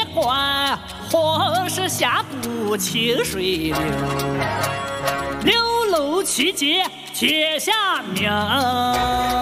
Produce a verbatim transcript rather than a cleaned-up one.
关，或是下渡清水流。六楼曲解天下名。